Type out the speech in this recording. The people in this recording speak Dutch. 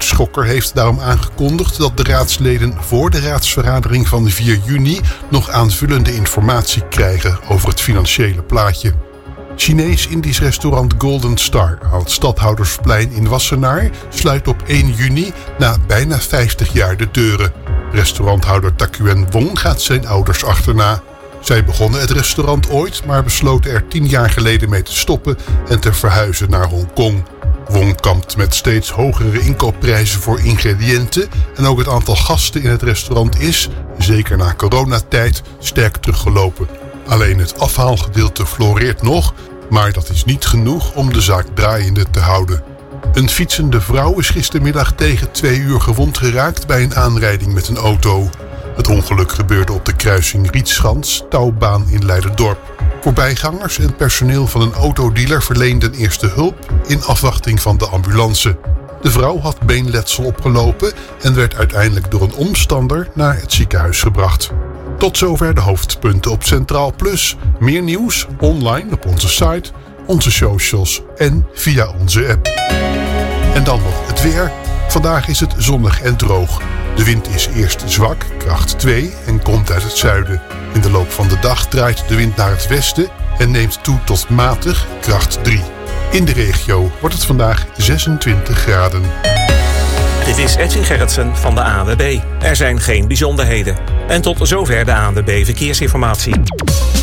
Schokker heeft daarom aangekondigd dat de raadsleden voor de raadsvergadering van 4 juni nog aanvullende informatie krijgen over het financiële plaatje. Chinees-Indisch restaurant Golden Star aan het Stadhoudersplein in Wassenaar sluit op 1 juni na bijna 50 jaar de deuren. Restauranthouder Takuan Wong gaat zijn ouders achterna. Zij begonnen het restaurant ooit, maar besloten er 10 jaar geleden mee te stoppen en te verhuizen naar Hongkong. Wong kampt met steeds hogere inkoopprijzen voor ingrediënten en ook het aantal gasten in het restaurant is, zeker na coronatijd, sterk teruggelopen. Alleen het afhaalgedeelte floreert nog, maar dat is niet genoeg om de zaak draaiende te houden. Een fietsende vrouw is gistermiddag tegen 2 uur gewond geraakt bij een aanrijding met een auto. Het ongeluk gebeurde op de kruising Rietschans, Touwbaan in Leiderdorp. Voorbijgangers en personeel van een autodealer verleenden eerste hulp in afwachting van de ambulance. De vrouw had beenletsel opgelopen en werd uiteindelijk door een omstander naar het ziekenhuis gebracht. Tot zover de hoofdpunten op Centraal Plus. Meer nieuws online op onze site, onze socials en via onze app. En dan nog het weer. Vandaag is het zonnig en droog. De wind is eerst zwak, kracht 2 en komt uit het zuiden. In de loop van de dag draait de wind naar het westen en neemt toe tot matig, kracht 3. In de regio wordt het vandaag 26 graden. Dit is Edwin Gerritsen van de ANWB. Er zijn geen bijzonderheden. En tot zover de ANWB Verkeersinformatie.